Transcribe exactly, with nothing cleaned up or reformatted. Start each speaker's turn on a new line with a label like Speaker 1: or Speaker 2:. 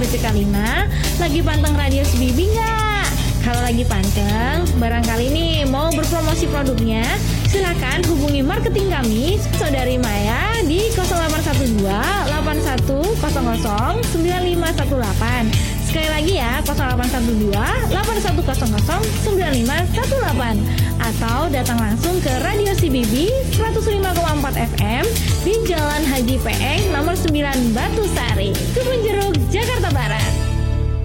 Speaker 1: Cika Lina. Lagi panteng radio C B B nggak? Kalau lagi panteng, barangkali nih mau berpromosi produknya, silakan hubungi marketing kami, Saudari Maya, di nol delapan satu dua delapan satu nol nol sembilan lima satu delapan. Sekali lagi ya, nol delapan satu dua delapan satu nol nol sembilan lima satu delapan. Atau datang langsung ke Radio C B B seratus lima koma empat F M di Jalan Haji Peeng nomor sembilan Batu Sari, Kebun Jeruk, Jakarta Barat.